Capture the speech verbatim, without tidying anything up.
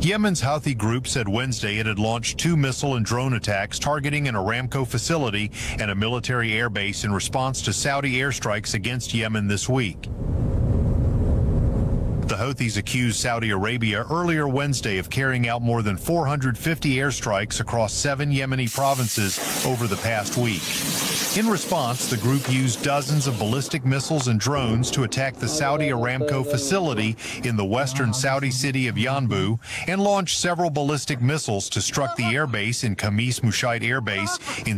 Yemen's Houthi group said Wednesday it had launched two missile and drone attacks targeting an Aramco facility and a military airbase in response to Saudi airstrikes against Yemen this week. The Houthis accused Saudi Arabia earlier Wednesday of carrying out more than four hundred fifty airstrikes across seven Yemeni provinces over the past week. In response, the group used dozens of ballistic missiles and drones to attack the Saudi Aramco facility in the western Saudi city of Yanbu and launched several ballistic missiles to struck the airbase in Khamis Mushait Air Base in